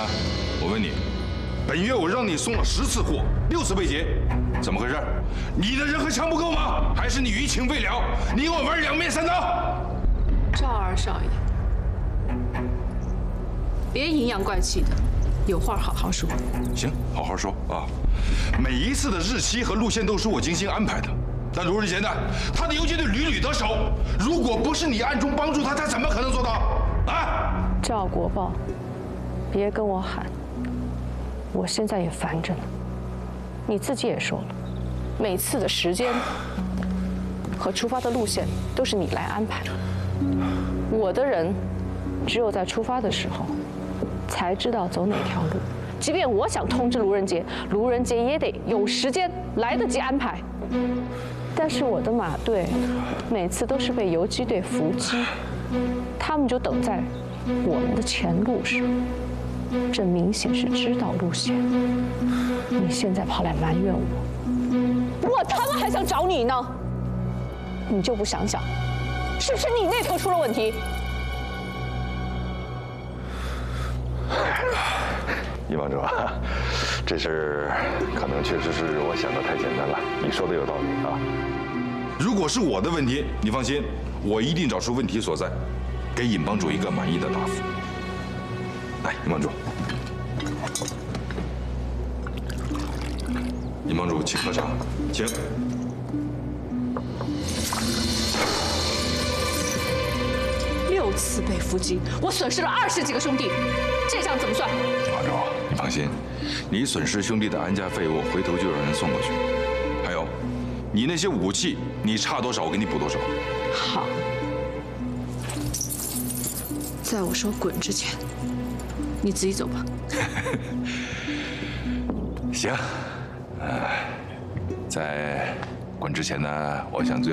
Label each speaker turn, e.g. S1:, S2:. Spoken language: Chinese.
S1: 啊，我问你，本月我让你送了10次货，6次被劫，怎么回事？你的人和枪不够吗？还是你余情未了？你我玩两面三刀？
S2: 赵二少爷，别阴阳怪气的，有话好好说。
S1: 行，好好说啊。每一次的日期和路线都是我精心安排的，但卢仁杰呢？他的游击队屡屡得手，如果不是你暗中帮助他，他怎么可能做到？啊！
S3: 赵国豹，别跟我喊，我现在也烦着呢。你自己也说了，每次的时间和出发的路线都是你来安排。我的人只有在出发的时候才知道走哪条路，即便我想通知卢仁杰，卢仁杰也得有时间来得及安排。但是我的马队每次都是被游击队伏击，他们就等在我们的前路上，这明显是知道路线。你现在跑来埋怨我他妈还想找你呢，你就不想想，是不是你那头出了问题？
S4: 尹帮主啊，这事儿可能确实是我想的太简单了。你说的有道理啊。
S1: 如果是我的问题，你放心，我一定找出问题所在，给尹帮主一个满意的答复。来，尹帮主，尹帮主，请喝茶，请。
S2: 6次被伏击，我损失了20几个兄弟，这账怎么算？
S1: 尹帮主，你放心，你损失兄弟的安家费，我回头就让人送过去。还有，你那些武器，你差多少，我给你补多少。
S2: 好，在我说滚之前，你自己走吧。
S1: 行，在滚之前呢，我想最